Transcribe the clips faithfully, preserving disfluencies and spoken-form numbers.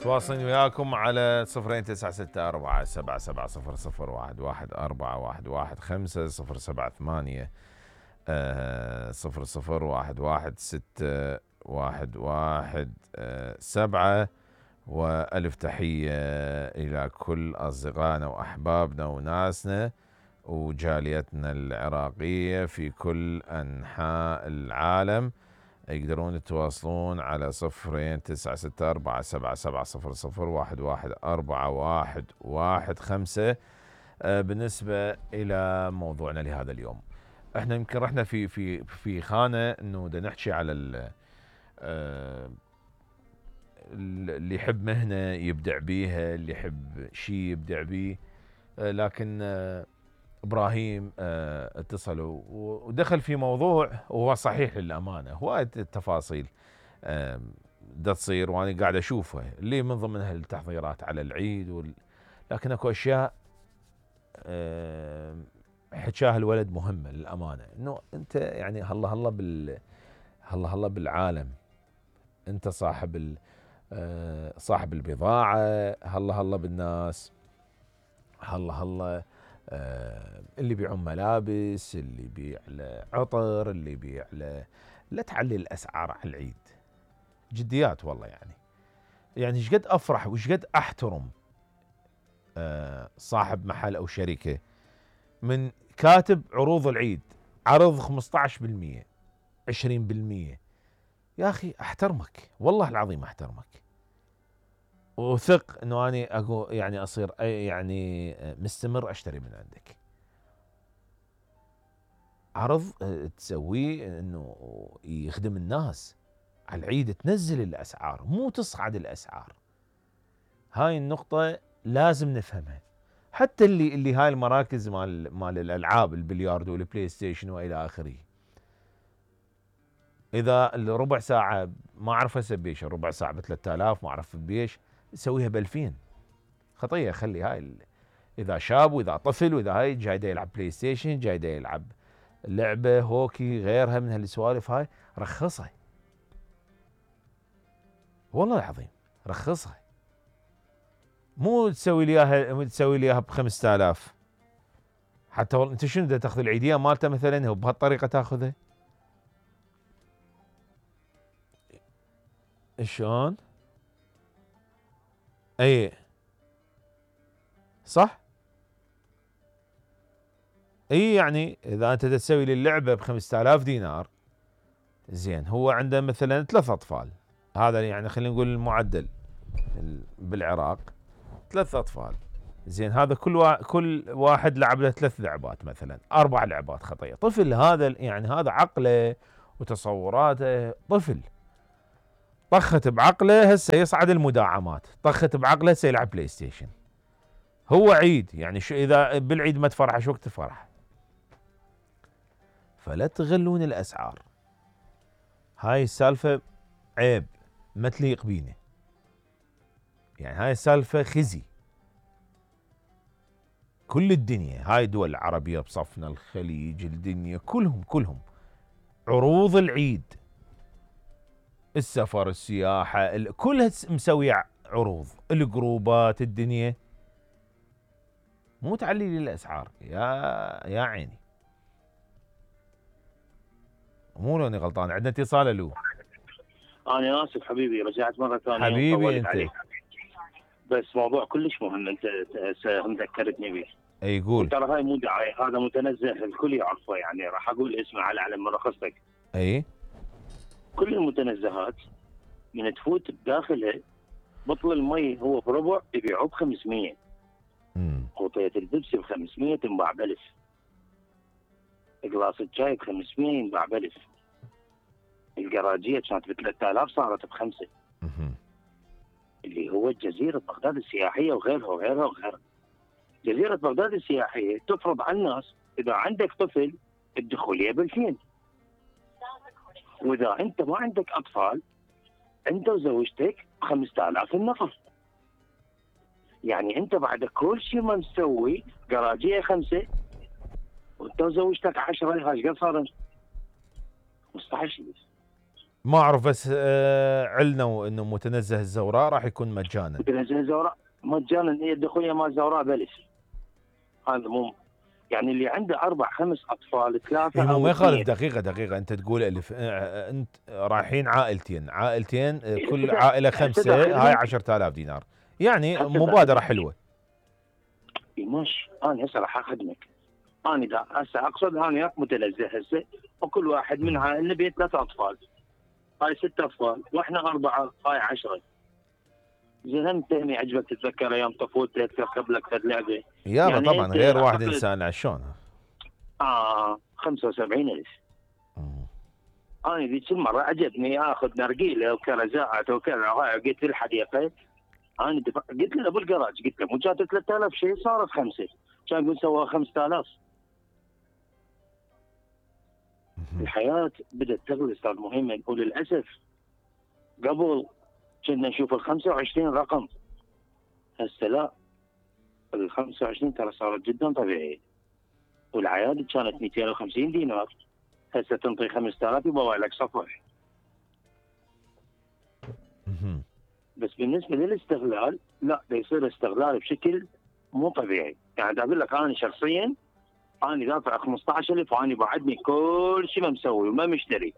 تواصلين وياكم على صفرين تسعة ستة أربعة سبعة سبعة صفر صفر واحد واحد أربعة واحد واحد خمسة صفر سبعة ثمانية صفر صفر واحد واحد ستة واحد واحد سبعة. وألف تحية إلى كل أصدقائنا وأحبابنا وناسنا وجاليتنا العراقية في كل أنحاء العالم. يقدرون يتواصلون على صفرين تسعة ستة أربعة سبعة سبعة صفر صفر واحد واحد أربعة واحد واحد خمسة. بالنسبة إلى موضوعنا لهذا اليوم، احنا يمكن رحنا في في في خانة انه بدنا نحكي على اللي يحب مهنة يبدع بيها، اللي يحب شيء يبدع بيه. لكن ابراهيم اتصل ودخل في موضوع وهو صحيح للامانه، هواية التفاصيل دا تصير وانا قاعد اشوفها اللي من ضمنها التحضيرات على العيد وال... لكن اكو اشياء حكاها الولد مهمه للامانه، انه انت يعني هلا هلا بال هلا هلا بالعالم، انت صاحب ال... صاحب البضاعه، هلا هلا بالناس، هلا هلا اللي يبيعون ملابس، اللي يبيع له عطر، اللي يبيع له. لا تعلي الاسعار على العيد، جديات والله. يعني يعني ايش قد افرح وايش قد احترم صاحب محل او شركه من كاتب عروض العيد عرض خمسة عشر بالمئة عشرين بالمئة. يا اخي احترمك والله العظيم احترمك، وثق انه اني اقول يعني اصير يعني مستمر اشتري من عندك. عرض تسويه انه يخدم الناس على العيد، تنزل الاسعار مو تصعد الاسعار. هاي النقطة لازم نفهمها. حتى اللي اللي هاي المراكز مال مال الالعاب، البلياردو والبلاي ستيشن والى اخره، اذا الربع ساعة ما اعرف هسه بيش، الربع ساعة ب ثلاثة آلاف ما اعرف بيش، سويها ب ألفين. خطية. خلي هاي اذا شاب واذا طفل واذا هاي جاي دا يلعب بلاي ستيشن، جاي دا يلعب لعبة هوكي غيرها من هالسوالف، هاي رخصها والله العظيم، رخصها. مو تسوي لي اياها تسوي لي اياها ب خمسة آلاف. حتى والله انت شنو بدك تاخذ العيدية مالته مثلا وبهالطريقة تاخذها؟ شلون؟ اي صح؟ اي يعني اذا انت تسوي لي اللعبة ب خمسة آلاف دينار، زين هو عنده مثلا ثلاث اطفال، هذا يعني خلينا نقول المعدل بالعراق ثلاث اطفال، زين هذا كل وا... كل واحد لعب له ثلاث لعبات مثلا، اربع لعبات. خطيه. طفل هذا، يعني هذا عقله وتصوراته طفل. طخت بعقله هسه يصعد المداعمات، طخت بعقله هسه يلعب بلاي ستيشن. هو عيد يعني شو اذا بالعيد ما تفرح شو وقت تفرح؟ فلا تغلون الاسعار. هاي السالفه عيب، ما تليق بينا. يعني هاي السالفه خزي. كل الدنيا، هاي دول العربية بصفنا، الخليج، الدنيا كلهم كلهم عروض العيد، السفر، السياحة، كلها مسوية عروض، الجروبات، الدنيا. مو تعلي لي الأسعار يا يا عيني. مو لو اني غلطان. عندنا اتصال. الو. انا اسف حبيبي، رجعت مرة ثانية حبيبي انت عليك. بس موضوع كلش مهم انت مذكرتني به. اي قول. ترى هاي مو دعاية، هذا متنزه الكل يعرفه، يعني راح اقول اسمه على على مرخصتك. اي كل المتنزهات من تفوت بداخلها بطل المي هو بربع يبيعوه ب خمسمية. امم قوطية البيبسي ب خمسمية تنباع بألف. قلاص الشاي ب خمسمية ينباع بألف. الجراجية كانت ب ثلاثة آلاف صارت بخمسة. امم اللي هو جزيرة بغداد السياحية وغيرها وغيرها وغيرها. جزيرة بغداد السياحية تفرض على الناس إذا عندك طفل الدخولية بالفين، وإذا أنت ما عندك أطفال أنت وزوجتك بخمسة آلاف النفر. يعني أنت بعد كل شيء ما مسوي جراجية خمسة وأنت وزوجتك عشرة، هاش قد صار؟ خمسة عشر. ما اعرف، بس آه علنوا انه متنزه الزوراء راح يكون مجانا. متنزه الزوراء مجانا، هي الدخوليه مال الزوراء بلش. هذا مو يعني اللي عنده اربع خمس اطفال ثلاثه إيه، مو او ما يخالف. اثنين. دقيقه دقيقه، انت تقول الف آه انت رايحين عائلتين عائلتين آه إيه، كل هسه عائله هسه خمسه، هاي داخلين عشرة آلاف دينار، يعني هسه مبادره داخلين حلوه. ماشي. انا هسه راح اخدمك. انا دا هسه اقصد انا وياك متنزه هسه، وكل واحد من عائلنا بيت ثلاث اطفال، هاي ست اطفال واحنا اربعه، هاي عشره. زين انت هني عجبك تتذكر ايام طفولتك، تركب لك فد لعبه. يابا يعني طبعا انت غير واحد اعتقد انسان شلون. اه خمسة وسبعين ألف. انا ذيك المره عجبني اخذ نرجيله وكرزات وكذا، هاي قلت في الحديقه. انا دفع... قلت له ابو الجراج، قلت له مو كانت ثلاثة آلاف شيء صارت خمسه، كان يقول سوى خمسة آلاف. الحياه بدات تغلي، استاذ مهيمن، وللاسف قبل كنا نشوف ال خمسة وعشرين رقم، هسه لا. ال خمسة وعشرين ترى صارت جدا طبيعيه، والعيادة كانت مئتين وخمسين دينار، هسه تنطي خمسة آلاف يبوع لك صفر. بس بالنسبه للاستغلال لا، بيصير استغلال بشكل مو طبيعي. يعني اقول لك انا شخصيا انا دافع خمسة عشر ألف وانا بعدني كل شيء ما مسوي وما مشتري.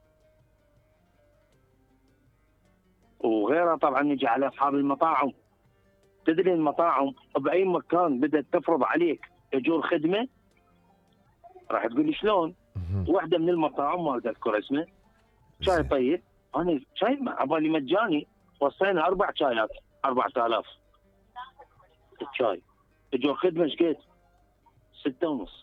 وغيرها طبعا نجي على اصحاب المطاعم. تدري المطاعم باي مكان بدات تفرض عليك اجور خدمه. راح تقول لي شلون؟ واحده من المطاعم ما اذكر اسمه، شاي طيب، انا شاي على بالي مجاني، وصينا اربع شايات أربعة آلاف الشاي، اجور خدمه ايش قد؟ ستة ونص.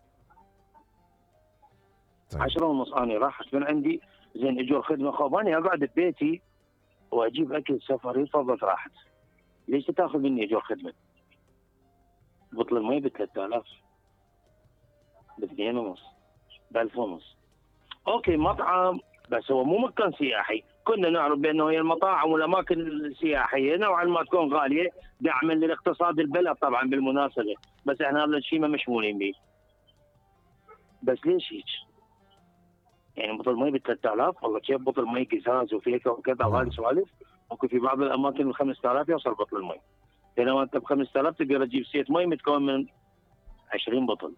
طيب. عشرة ونص انا راحت من عندي. زين اجور خدمه، خوف انا اقعد ببيتي واجيب اكل سفري فضت راحت. ليش تاخذ مني اجور خدمه؟ بطل المي ب ثلاثة آلاف، ب اثنين ونص، ب ألف ونص. اوكي مطعم، بس هو مو مكان سياحي. كنا نعرف بانه هي المطاعم والاماكن السياحيه نوعا ما تكون غاليه دعما للاقتصاد البلد طبعا بالمناسبه، بس احنا هذا الشيء ما مشمولين به. بس ليش هيك؟ يعني بطل مي ب ثلاثة آلاف، والله كيف بطل مي قزاز وفيكه وكذا وهذه سوالف. ممكن في بعض الاماكن ب خمسة آلاف يوصل بطل المي، بينما انت ب خمسة آلاف تقدر تجيب سيت مي متكون من عشرين بطل.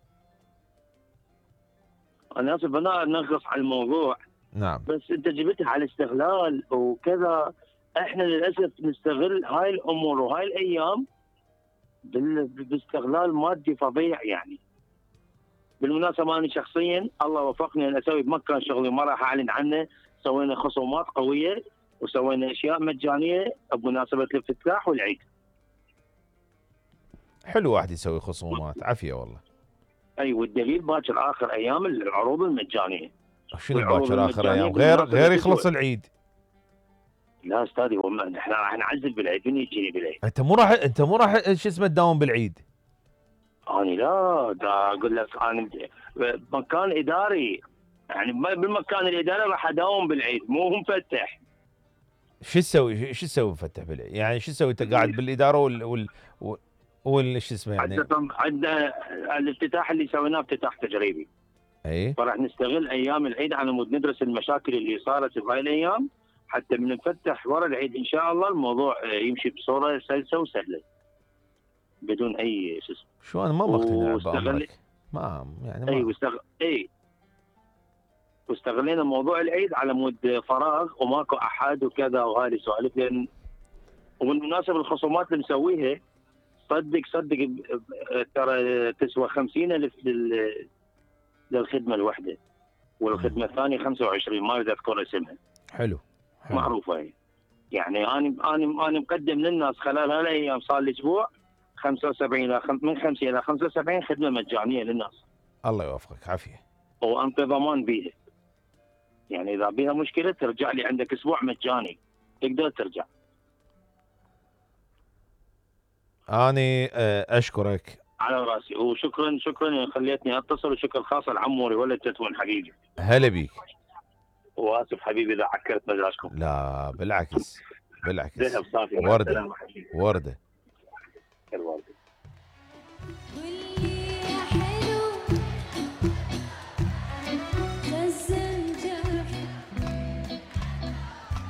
انا اسف انا نغص على الموضوع. نعم. بس انت جبتها على استغلال وكذا. احنا للاسف نستغل هاي الامور وهاي الايام باستغلال مادي فظيع يعني. بالمناسبه انا شخصيا الله وفقني ان اسوي بمكان شغلي وما راح اعلن عنه. سوينا خصومات قويه وسوينا اشياء مجانيه بمناسبه الافتتاح والعيد. حلو واحد يسوي خصومات، عافيه والله. اي والدليل باكر اخر ايام العروض المجانيه. شنو باكر اخر ايام؟ غير غير يخلص العيد. لا استاذي احنا راح نعزل بالعيد، من يجيني بالعيد؟ انت مو راح انت مو راح شو اسمه تداوم بالعيد؟ انا لا دا اقول لك انا مكان اداري، يعني بالمكان الاداري راح اداوم بالعيد مو مفتح. شو تسوي شو تسوي مفتح بالعيد؟ يعني شو تسوي انت قاعد بالاداره وال وال وال شو اسمه يعني؟ عندنا الافتتاح اللي سويناه افتتاح تجريبي. اي فراح نستغل ايام العيد على مود ندرس المشاكل اللي صارت بهاي الايام، حتى من نفتح ورا العيد ان شاء الله الموضوع يمشي بصوره سلسه وسهله بدون اي شو اسمه. شو انا ما مقتنع بامرك. ما يعني ما اي واستغل اي واستغلينا موضوع العيد على مود فراغ وماكو احد وكذا وهذه سوالف. لان وبالمناسبه الخصومات اللي مسويها صدق صدق ترى تسوى خمسين ألف للخدمه الواحده، والخدمه الثانيه خمسة وعشرين ما اريد اذكر اسمها. حلو. حلو. معروفه هي. يعني انا انا انا مقدم للناس خلال هالايام صار لي اسبوع خمسة وسبعين الى من خمسين الى خمسة وسبعين خدمه مجانيه للناس. الله يوفقك، عافيه. وانت ضمان بيها. يعني اذا بيها مشكله ترجع لي عندك اسبوع مجاني تقدر ترجع. اني اشكرك على راسي، وشكرا شكرا خليتني اتصل، وشكر خاص لعموري ولد تتون حبيبي. هلا بيك. واسف حبيبي اذا عكرت مزاجكم. لا بالعكس بالعكس. ذهب صافي. ورده ورده.